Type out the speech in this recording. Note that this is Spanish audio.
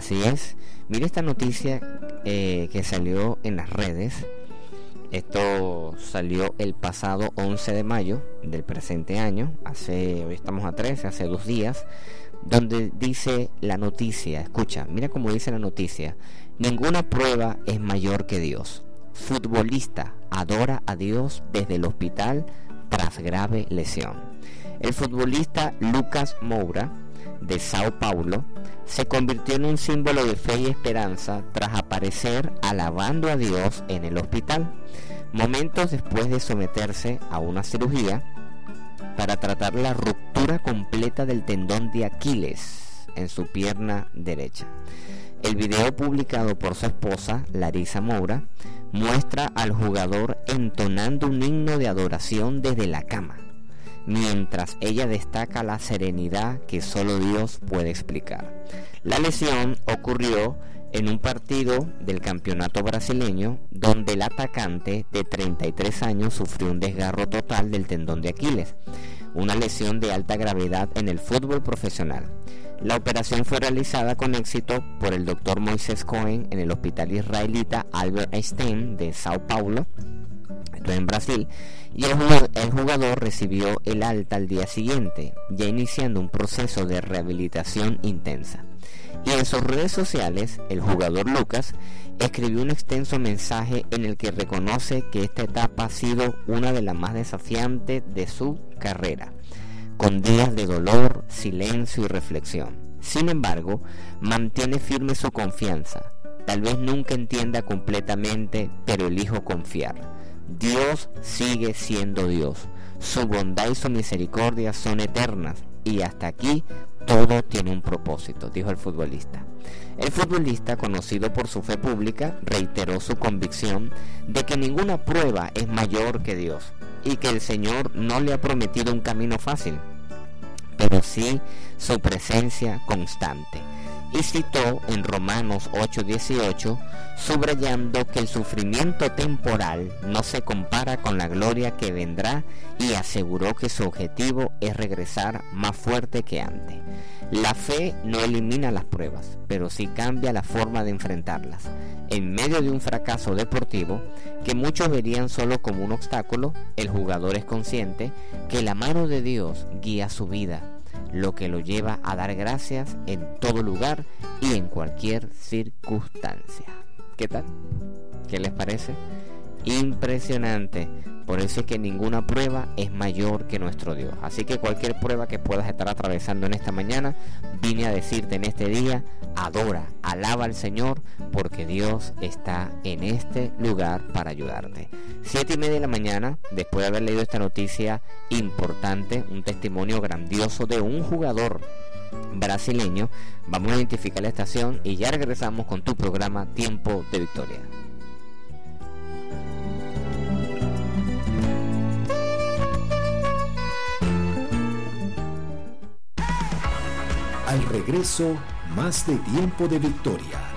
Así es. Mire esta noticia que salió en las redes. Esto salió el pasado 11 de mayo del presente año. Hoy estamos a 13, hace 2 días. Donde dice la noticia, escucha, mira cómo dice la noticia: ninguna prueba es mayor que Dios. Futbolista adora a Dios desde el hospital tras grave lesión. El futbolista Lucas Moura, de Sao Paulo, se convirtió en un símbolo de fe y esperanza tras aparecer alabando a Dios en el hospital, momentos después de someterse a una cirugía para tratar la ruptura completa del tendón de Aquiles en su pierna derecha. El video publicado por su esposa, Larissa Moura, muestra al jugador entonando un himno de adoración desde la cama, mientras ella destaca la serenidad que solo Dios puede explicar. La lesión ocurrió en un partido del campeonato brasileño, donde el atacante de 33 años sufrió un desgarro total del tendón de Aquiles, una lesión de alta gravedad en el fútbol profesional. La operación fue realizada con éxito por el doctor Moisés Cohen en el hospital israelita Albert Einstein de Sao Paulo, en Brasil, y el jugador recibió el alta al día siguiente, ya iniciando un proceso de rehabilitación intensa. Y en sus redes sociales, el jugador Lucas escribió un extenso mensaje en el que reconoce que esta etapa ha sido una de las más desafiantes de su carrera, con días de dolor, silencio y reflexión. Sin embargo, mantiene firme su confianza. Tal vez nunca entienda completamente, pero elijo confiar. Dios sigue siendo Dios. Su bondad y su misericordia son eternas, y hasta aquí todo tiene un propósito, dijo el futbolista. El futbolista, conocido por su fe pública, reiteró su convicción de que ninguna prueba es mayor que Dios y que el Señor no le ha prometido un camino fácil, pero sí su presencia constante. Y citó en Romanos 8:18, subrayando que el sufrimiento temporal no se compara con la gloria que vendrá, y aseguró que su objetivo es regresar más fuerte que antes. La fe no elimina las pruebas, pero sí cambia la forma de enfrentarlas. En medio de un fracaso deportivo, que muchos verían solo como un obstáculo, el jugador es consciente que la mano de Dios guía su vida, lo que lo lleva a dar gracias en todo lugar y en cualquier circunstancia. ¿Qué tal? ¿Qué les parece? Impresionante. Por eso es que ninguna prueba es mayor que nuestro Dios. Así que cualquier prueba que puedas estar atravesando en esta mañana, vine a decirte en este día: adora, alaba al Señor, porque Dios está en este lugar para ayudarte. 7:30 de la mañana, después de haber leído esta noticia importante, un testimonio grandioso de un jugador brasileño, vamos a identificar la estación y ya regresamos con tu programa Tiempo de Victoria. Al regreso, más de Tiempo de Victoria.